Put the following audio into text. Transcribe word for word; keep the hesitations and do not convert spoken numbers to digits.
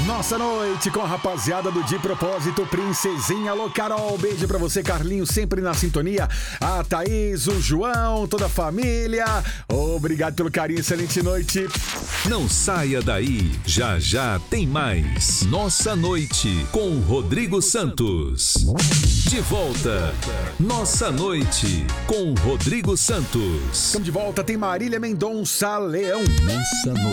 Nossa noite com a rapaziada do De Propósito, Princesinha, alô Carol, beijo pra você, Carlinho, sempre na sintonia, a Thaís, o João, toda a família, obrigado pelo carinho, excelente noite. Não saia daí, já já tem mais Nossa Noite com Rodrigo Santos. De volta, Nossa Noite com Rodrigo Santos. Estamos de volta, tem Marília Mendonça, Leão. Nossa Noite.